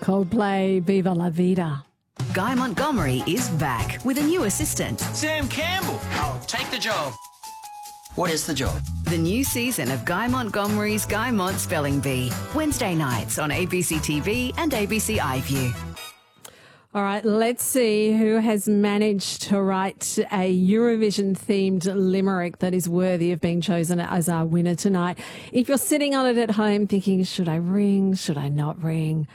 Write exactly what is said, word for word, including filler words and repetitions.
Coldplay, Viva la Vida. Guy Montgomery is back with a new assistant. Sam Campbell. I'll take the job. What is the job? The new season of Guy Montgomery's Guy Mont Spelling Bee. Wednesday nights on A B C T V and A B C iView. All right, let's see who has managed to write a Eurovision-themed limerick that is worthy of being chosen as our winner tonight. If you're sitting on it at home thinking, should I ring, should I not ring?